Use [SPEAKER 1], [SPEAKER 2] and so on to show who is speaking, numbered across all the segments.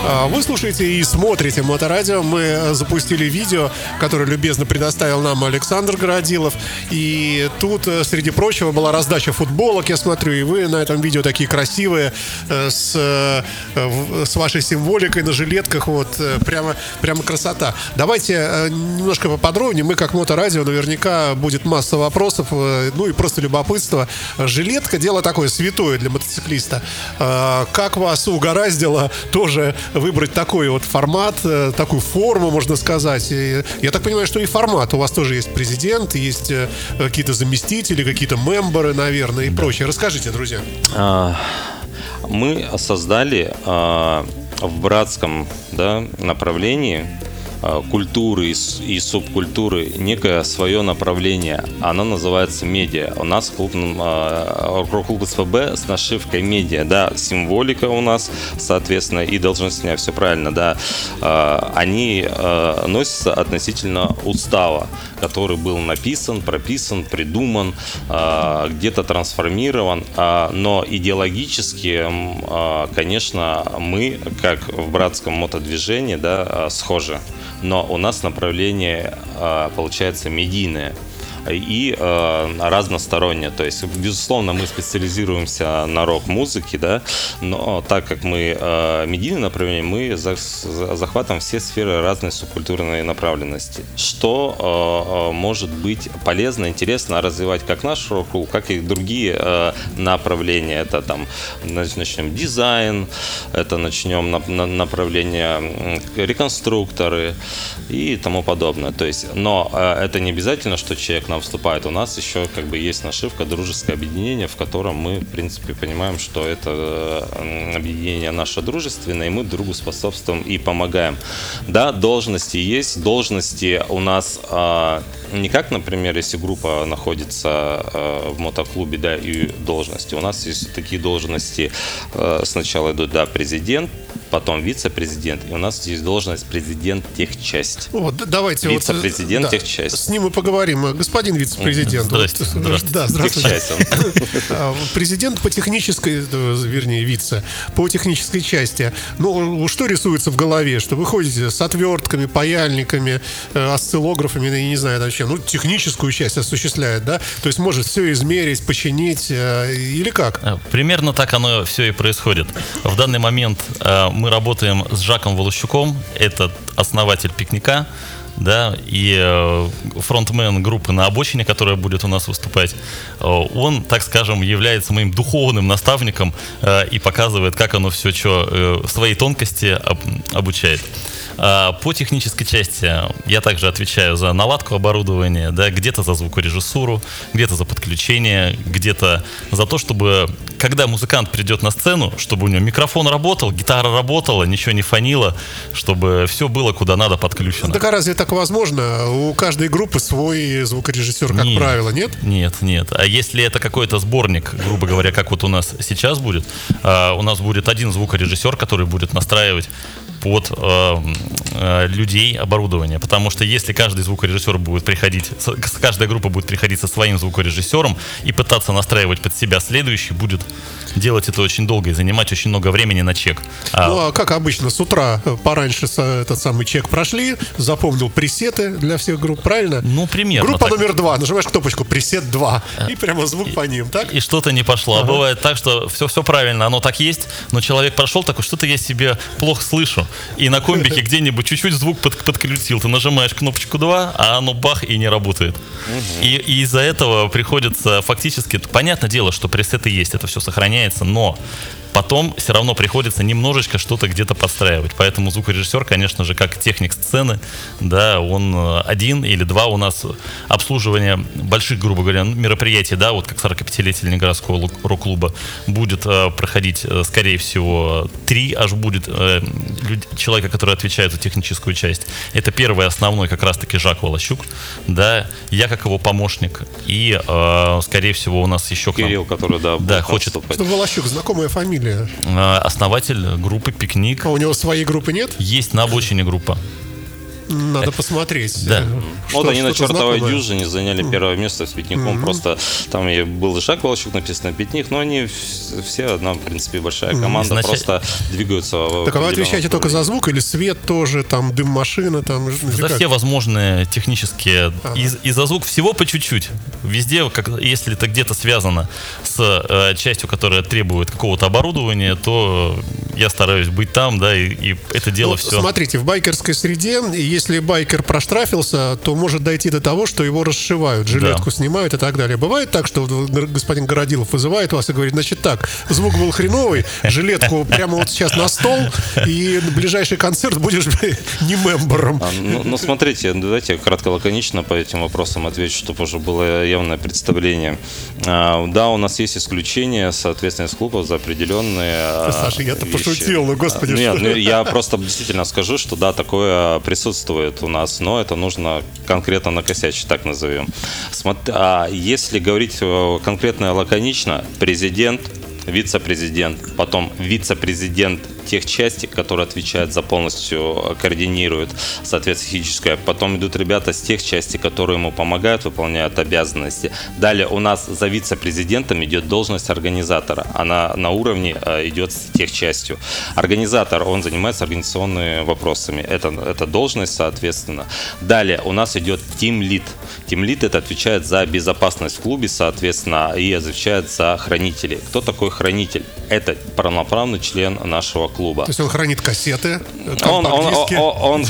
[SPEAKER 1] Вы слушаете и смотрите Моторадио. Мы запустили видео, которое любезно предоставил нам Александр Городилов. И тут, среди прочего, была раздача футболок, я смотрю. И вы на этом видео такие красивые, с вашей символикой на жилетках. Вот, прямо красота. Давайте немножко поподробнее. Мы, как Моторадио, наверняка будет масса вопросов. Ну и просто любопытство. Жилетка — дело такое святое для мотоциклиста. Как вас угораздило тоже выбрать такой вот формат, такую форму, можно сказать? И я так понимаю, что и формат. У вас тоже есть президент, есть какие-то заместители, какие-то мемберы, наверное, и прочее. Расскажите, друзья.
[SPEAKER 2] Мы создали в братском, направлении культуры и субкультуры некое свое направление. Оно называется медиа. У нас клуб СПБ с нашивкой медиа. Да, символика у нас, соответственно, и должностная, все правильно, да. Они носятся относительно устава, который был написан, прописан, придуман, где-то трансформирован. Но идеологически, конечно, мы, как в братском мотодвижении, схожи. Но у нас направление, получается, медийное и разностороннее. То есть, безусловно, мы специализируемся на рок-музыке, но так как мы медийное направление, мы захватываем все сферы разной субкультурной направленности. Что может быть полезно, интересно развивать как наш рок-клуб, как и другие направления. Это там начнем дизайн, это начнем направление реконструкторы и тому подобное. То есть, но это не обязательно, что человек нам вступает. У нас еще есть нашивка «Дружеское объединение», в котором мы, в принципе, понимаем, что это объединение наше дружественное, и мы другу способствуем и помогаем. Да, должности есть. Должности у нас не как, например, если группа находится в мотоклубе, и должности. У нас есть такие должности. Сначала идут, президент, потом вице-президент, и у нас есть должность президент техчасть.
[SPEAKER 1] Вот, давайте
[SPEAKER 2] вице-президент техчасть.
[SPEAKER 1] С ним мы поговорим. Господин вице-президент.
[SPEAKER 3] Здравствуйте.
[SPEAKER 1] Да, здравствуйте. Президент по технической, вернее, вице, по технической части. Ну, что рисуется в голове? Что вы ходите с отвертками, паяльниками, осциллографами, я не знаю, вообще, техническую часть осуществляет, да? То есть может все измерить, починить, или как?
[SPEAKER 3] Примерно так оно все и происходит. В данный момент мы работаем с Жаком Волощуком, это основатель «Пикника», и фронтмен группы «На обочине», которая будет у нас выступать. Он, так скажем, является моим духовным наставником и показывает, как оно все, свои тонкости обучает. По технической части я также отвечаю за наладку оборудования, где-то за звукорежиссуру, где-то за подключение, где-то за то, чтобы, когда музыкант придет на сцену, чтобы у него микрофон работал, гитара работала, ничего не фонило, чтобы все было куда надо подключено.
[SPEAKER 1] Так а разве так возможно? У каждой группы свой звукорежиссер, как правило, нет?
[SPEAKER 3] Нет. А если это какой-то сборник, грубо говоря, как вот у нас сейчас будет, у нас будет один звукорежиссер, который будет настраивать под людей оборудование. Потому что если каждый звукорежиссер будет приходить, каждая группа будет приходить со своим звукорежиссером и пытаться настраивать под себя следующий, будет делать это очень долго и занимать очень много времени на чек.
[SPEAKER 1] А как обычно, с утра пораньше этот самый чек прошли, запомнил пресеты для всех групп, правильно?
[SPEAKER 3] Примерно.
[SPEAKER 1] Группа так. Номер 2, нажимаешь кнопочку «Пресет 2», и прямо звук по ним, так?
[SPEAKER 3] И что-то не пошло. А бывает так, что все правильно, оно так есть, но человек прошел такой, что-то я себе плохо слышу. И на комбике где-нибудь чуть-чуть звук подключил. Ты нажимаешь кнопочку 2, а оно бах и не работает. И из-за этого приходится фактически... Понятное дело, что пресеты есть, это все сохраняется, но потом все равно приходится немножечко что-то где-то подстраивать. Поэтому звукорежиссер, конечно же, как техник сцены, он один или два у нас обслуживание больших, грубо говоря, мероприятий, вот как 45-летие Ленинградского рок-клуба будет проходить, скорее всего, 3 аж будет человека, который отвечает за техническую часть. Это первый основной как раз-таки Жак Волощук, я как его помощник, и, скорее всего, у нас еще
[SPEAKER 2] Кирилл, который,
[SPEAKER 3] хочет...
[SPEAKER 1] Волощук, знакомая фамилия.
[SPEAKER 3] Основатель группы «Пикник».
[SPEAKER 1] А у него своей группы нет?
[SPEAKER 3] Есть на обочине группа.
[SPEAKER 1] Надо посмотреть.
[SPEAKER 3] Да.
[SPEAKER 2] Вот они на
[SPEAKER 1] что-то
[SPEAKER 2] чертовой
[SPEAKER 1] знакомое.
[SPEAKER 2] дюжине заняли первое место с Пятником. Просто там и был Жак Волчук, написано Пятник, но они все одна, в принципе, большая команда, просто двигаются в
[SPEAKER 1] Так а вы
[SPEAKER 2] определенном
[SPEAKER 1] отвечаете только за звук или свет тоже, там дым машина, там...
[SPEAKER 3] За
[SPEAKER 1] как?
[SPEAKER 3] все возможные технические и за звук всего по чуть-чуть. Везде, если это где-то связано с частью, которая требует какого-то оборудования, то я стараюсь быть там, да, и это дело все.
[SPEAKER 1] Смотрите, в байкерской среде, если байкер проштрафился, то может дойти до того, что его расшивают, жилетку снимают и так далее. Бывает так, что господин Городилов вызывает вас и говорит, значит так, звук был хреновый, жилетку прямо вот сейчас на стол, и на ближайший концерт будешь не мембером.
[SPEAKER 2] Ну, смотрите, давайте я кратко лаконично по этим вопросам отвечу, чтобы уже было явное представление. Да, у нас есть исключения, соответственно, из клубов за определенные
[SPEAKER 1] Саша, я-то
[SPEAKER 2] вещи.
[SPEAKER 1] пошутил, ну господи.
[SPEAKER 2] Нет, я просто действительно скажу, что да, такое присутствует у нас, но это нужно конкретно накосячить, так назовем. Если говорить конкретно лаконично, президент, вице-президент, потом вице-президент тех частей, которые отвечают за полностью, координируют, соответственно, физическое. Потом идут ребята с тех частей, которые ему помогают, выполняют обязанности. Далее у нас за вице-президентом идет должность организатора. Она на уровне идет с тех частью. Организатор, он занимается организационными вопросами. Это должность, соответственно. Далее у нас идет тим-лид. Тим-лид это отвечает за безопасность в клубе, соответственно, и отвечает за хранителей. Кто такой хранитель? Это полноправный член нашего клуба.
[SPEAKER 1] То есть он хранит кассеты,
[SPEAKER 2] он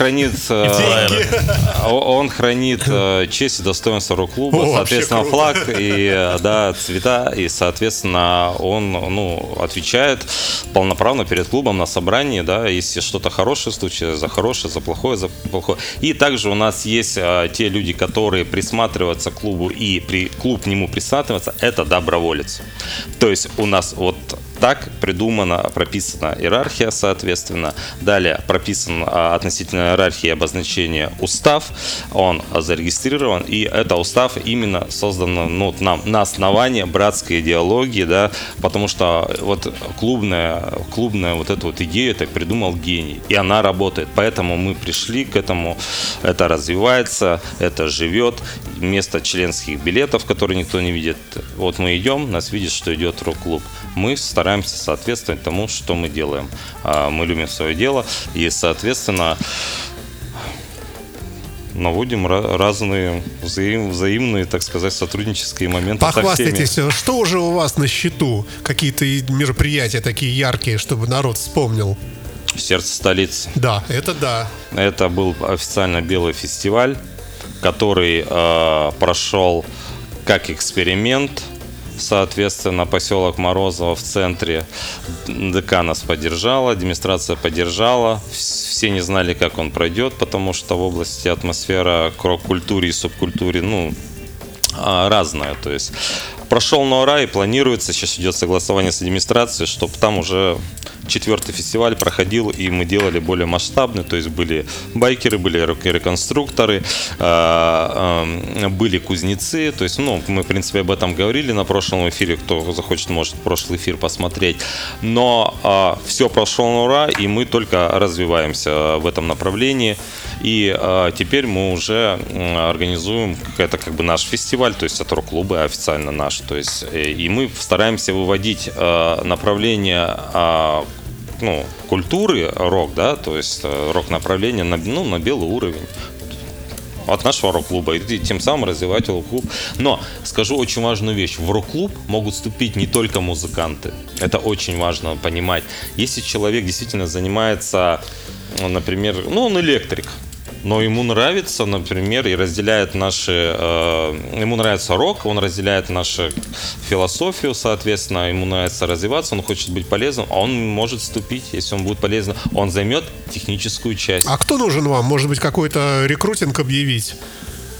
[SPEAKER 2] хранит честь и достоинство рок-клуба, соответственно, флаг и цвета, и, соответственно, он отвечает полноправно перед клубом на собрании, да, если что-то хорошее случае, за хорошее, за плохое, за плохое. И также у нас есть те люди, которые присматриваются к клубу, и клуб к нему присматривается, это доброволец. То есть у нас вот так придумана, прописана иерархия, соответственно. Далее прописан относительно иерархии обозначения устав, он зарегистрирован, и это устав именно создан нам на основании братской идеологии, да, потому что вот клубная вот эту вот идею это придумал гений, и она работает, поэтому мы пришли к этому, это развивается, это живет, вместо членских билетов, которые никто не видит, вот мы идем, нас видит, что идет рок-клуб, мы стараемся соответствовать тому, что мы делаем. Мы любим свое дело и, соответственно, наводим разные взаимные, так сказать, сотруднические моменты.
[SPEAKER 1] Похвастайтесь, что уже у вас на счету? Какие-то мероприятия такие яркие, чтобы народ вспомнил?
[SPEAKER 2] Сердце столицы.
[SPEAKER 1] Да, это да.
[SPEAKER 2] Это был официально белый фестиваль, который прошел как эксперимент. Соответственно, поселок Морозово в центре. ДК нас поддержала, администрация поддержала. Все не знали, как он пройдет, потому что в области атмосфера к рок-культуре и субкультуре, разная. То есть прошел на ура, и планируется, сейчас идет согласование с администрацией, чтобы там уже 4-й фестиваль проходил, и мы делали более масштабный, то есть были байкеры, были реконструкторы, были кузнецы, то есть, мы, в принципе, об этом говорили на прошлом эфире, кто захочет, может прошлый эфир посмотреть, но все прошло на ура, и мы только развиваемся в этом направлении, и теперь мы уже организуем, это как бы наш фестиваль, то есть это рок-клубы официально наш, то есть, и мы стараемся выводить направление культуры рок, да, то есть рок-направление на белый уровень от нашего рок-клуба, и тем самым развивать рок-клуб. Но скажу очень важную вещь. В рок-клуб могут вступить не только музыканты. Это очень важно понимать. Если человек действительно занимается, например, он электрик, но ему нравится, например, и разделяет ему нравится рок, он разделяет нашу философию, соответственно, ему нравится развиваться, он хочет быть полезным, а он может вступить, если он будет полезным, он займет техническую часть.
[SPEAKER 1] А кто нужен вам? Может быть, какой-то рекрутинг объявить?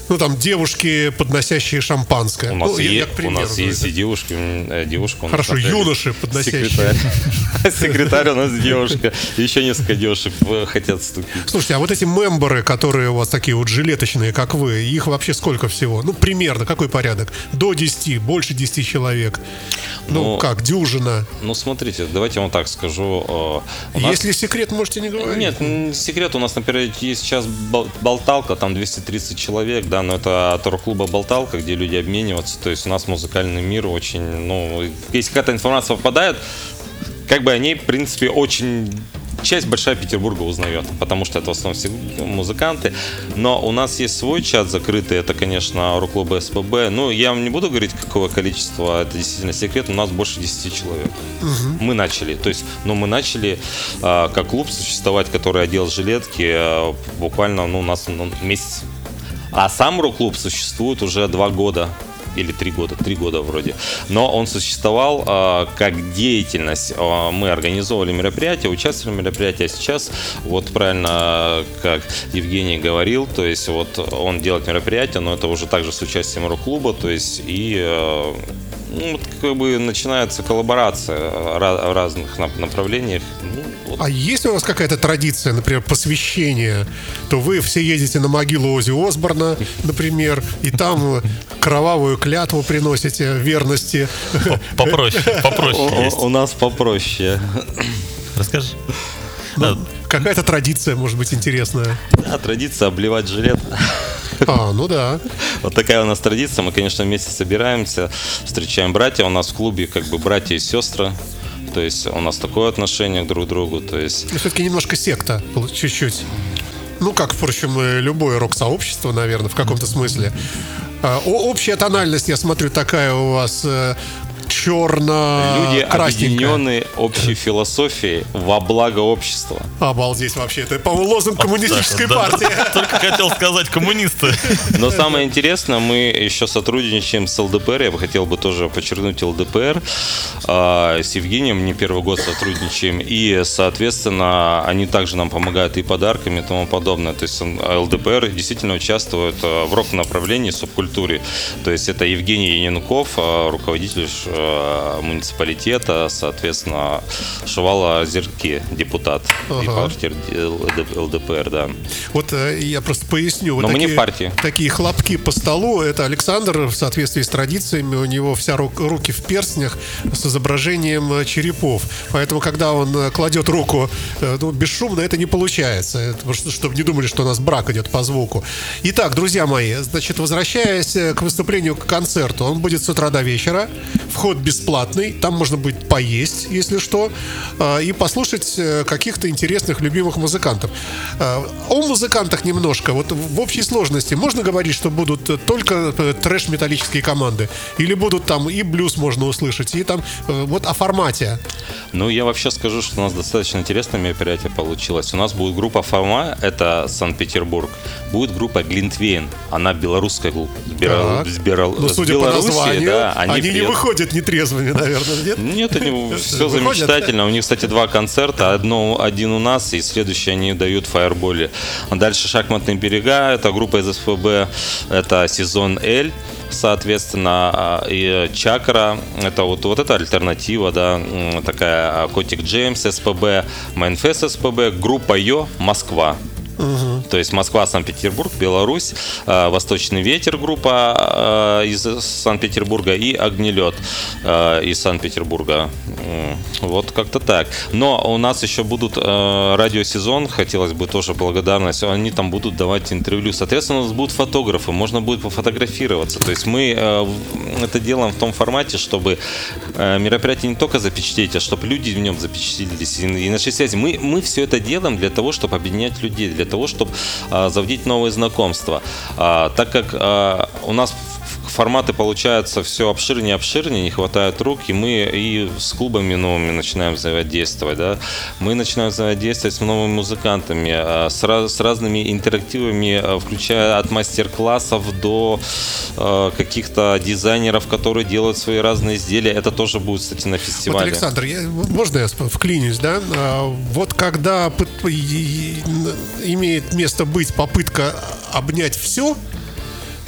[SPEAKER 1] Ну, там девушки, подносящие шампанское.
[SPEAKER 2] У нас,
[SPEAKER 1] ну,
[SPEAKER 2] у нас есть и девушка. У нас
[SPEAKER 1] Хорошо, юноши, подносящие.
[SPEAKER 2] Секретарь у нас девушка. Еще несколько девушек хотят вступить.
[SPEAKER 1] Слушайте, а вот эти мемберы, которые у вас такие вот жилеточные, как вы, их вообще сколько всего? Ну, примерно, какой порядок? До 10, больше 10 человек. Ну, как, дюжина?
[SPEAKER 2] Ну, смотрите, давайте я вам так скажу.
[SPEAKER 1] Если секрет, можете не говорить.
[SPEAKER 2] Нет, секрет. У нас, например, есть сейчас болталка, там 230 человек, да, но это рок-клуба «Болталка», где люди обмениваются. То есть у нас музыкальный мир очень, ну, если какая-то информация попадает, как бы о ней, в принципе, очень... Часть большая Петербурга узнает, потому что это в основном все музыканты. Но у нас есть свой чат закрытый, это, конечно, рок-клуб СПБ. Ну, я вам не буду говорить, какого количества, это действительно секрет, у нас больше 10 человек. Мы начали, то есть, мы начали как клуб существовать, который одел жилетки, буквально, у нас месяц. А сам рок-клуб существует уже 2 года. Или 3 года вроде. Но он существовал как деятельность. Мы организовывали мероприятия, участвовали в мероприятии. А сейчас, вот правильно, как Евгений говорил, то есть вот он делает мероприятия, но это уже также с участием рок-клуба, то есть и как бы начинается коллаборация в разных направлениях.
[SPEAKER 1] А есть у вас какая-то традиция, например, посвящения? То вы все едете на могилу Оззи Осборна, например, и там кровавую клятву приносите верности.
[SPEAKER 3] Попроще есть.
[SPEAKER 2] У нас попроще.
[SPEAKER 3] Расскажи.
[SPEAKER 1] Какая-то традиция, может быть, интересная.
[SPEAKER 2] Да, традиция обливать жилет.
[SPEAKER 1] Ну да.
[SPEAKER 2] Вот такая у нас традиция. Мы, конечно, вместе собираемся, встречаем братья. У нас в клубе как бы братья и сестры. То есть у нас такое отношение друг к другу. То есть...
[SPEAKER 1] Все-таки немножко секта, чуть-чуть. Ну, как, впрочем, и любое рок-сообщество, наверное, в каком-то смысле. Общая тональность, я смотрю, такая у вас черно-красненькая.
[SPEAKER 2] Люди, объединенные общей философией во благо общества.
[SPEAKER 1] Обалдеть вообще. Это, по-моему, лозунг коммунистической партии.
[SPEAKER 3] Только хотел сказать коммунисты.
[SPEAKER 2] Но самое интересное, мы еще сотрудничаем с ЛДПР. Я бы хотел тоже подчеркнуть ЛДПР. С Евгением не первый год сотрудничаем. И, соответственно, они также нам помогают и подарками и тому подобное. То есть ЛДПР действительно участвует в рок-направлении, субкультуре. То есть это Евгений Яненков, руководитель муниципалитета, соответственно, Шувала Зерки, депутат и партии ЛДПР, да.
[SPEAKER 1] Вот я просто поясню.
[SPEAKER 2] Но мы не в партии.
[SPEAKER 1] Такие хлопки по столу, это Александр, в соответствии с традициями, у него вся руки в перстнях с изображением черепов. Поэтому, когда он кладет руку бесшумно, это не получается. Чтобы не думали, что у нас брак идет по звуку. Итак, друзья мои, значит, возвращаясь к выступлению, к концерту, он будет с утра до вечера. Вход бесплатный, там можно будет поесть, если что, и послушать каких-то интересных, любимых музыкантов. О музыкантах немножко. Вот в общей сложности можно говорить, что будут только трэш-металлические команды? Или будут там и блюз можно услышать, и там вот о формате?
[SPEAKER 2] Ну, я вообще скажу, что у нас достаточно интересное мероприятие получилось. У нас будет группа «Форма», это Санкт-Петербург. Будет группа «Глинтвейн», она белорусская группа.
[SPEAKER 1] Ну, судя по названию,
[SPEAKER 2] да,
[SPEAKER 1] они не выходят нетрезвыми, наверное, нет?
[SPEAKER 2] Нет, они все замечательно. У них, кстати, 2 концерта. Один у нас, и следующий они дают в Фаерболе. Дальше «Шахматные берега», это группа из СПБ, это «Сезон Л». Соответственно, и «Чакра», это вот это альтернатива, да, такая «Котик Джеймс», СПБ, «Майнфест», СПБ, группа «Йо», Москва. То есть Москва, Санкт-Петербург, Беларусь, «Восточный ветер» группа из Санкт-Петербурга и «Огнелет» из Санкт-Петербурга. Вот как-то так. Но у нас еще будут радиосезон, хотелось бы тоже благодарность. Они там будут давать интервью. Соответственно, у нас будут фотографы, можно будет пофотографироваться. То есть мы это делаем в том формате, чтобы мероприятие не только запечатлеть, а чтобы люди в нем запечатлелись и наши связи. Мы все это делаем для того, чтобы объединять людей, для того, чтобы заводить новые знакомства. Так как у нас форматы получаются все обширнее и обширнее, не хватает рук, и мы и с клубами новыми начинаем взаимодействовать, да? Мы начинаем взаимодействовать с новыми музыкантами, с разными интерактивами, включая от мастер-классов до каких-то дизайнеров, которые делают свои разные изделия. Это тоже будет, кстати, на фестивале.
[SPEAKER 1] Вот, Александр, можно я вклинюсь, да? Вот когда имеет место быть попытка обнять все,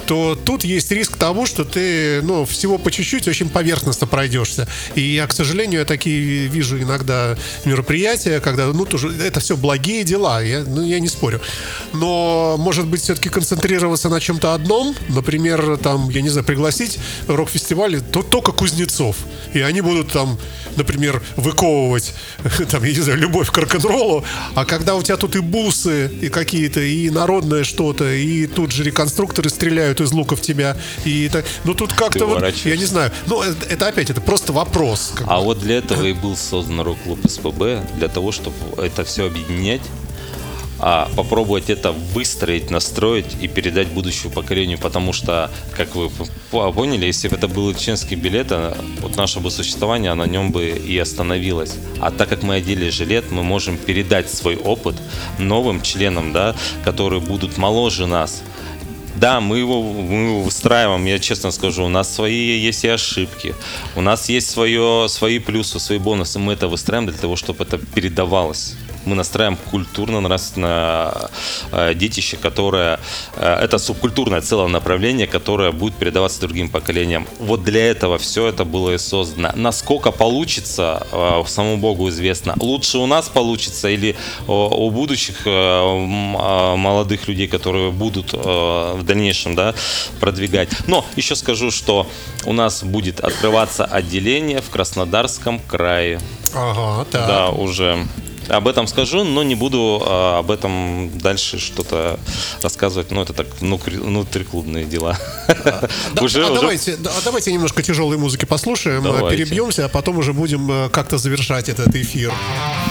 [SPEAKER 1] то тут есть риск того, что ты, ну, всего по чуть-чуть очень поверхностно пройдешься. И я, к сожалению, такие вижу иногда мероприятия, когда, ну, тоже это все благие дела, я не спорю. Но, может быть, все-таки концентрироваться на чем-то одном, например, там, я не знаю, пригласить рок-фестиваль только кузнецов. И они будут там, например, выковывать, там, я не знаю, любовь к рок-н-роллу, а когда у тебя тут и бусы, и какие-то, и народное что-то, и тут же реконструкторы стреляют из лука в тебя, и так, ну тут как-то вот, я не знаю, ну это опять, это просто вопрос.
[SPEAKER 2] А вот для этого и был создан рок-клуб СПБ, для того, чтобы это все объединять, а попробовать это выстроить, настроить и передать будущему поколению, потому что, как вы поняли, если бы это был членский билет, вот наше бы существование, на нем бы и остановилось. А так как мы одели жилет, мы можем передать свой опыт новым членам, да, которые будут моложе нас. Да, мы его выстраиваем, я честно скажу, у нас свои есть и ошибки, у нас есть свои плюсы, свои бонусы, мы это выстраиваем для того, чтобы это передавалось. Мы настраиваем культурно-нравственное детище, которое... Это субкультурное целое направление, которое будет передаваться другим поколениям. Вот для этого все это было и создано. Насколько получится, самому Богу известно. Лучше у нас получится или у будущих молодых людей, которые будут в дальнейшем, да, продвигать. Но еще скажу, что у нас будет открываться отделение в Краснодарском крае.
[SPEAKER 1] Ага, так.
[SPEAKER 2] Да, уже... Об этом скажу, но не буду об этом дальше что-то рассказывать. Ну, это так внутриклубные дела.
[SPEAKER 1] Давайте немножко тяжелой музыки послушаем, перебьемся, а потом уже будем как-то завершать этот эфир.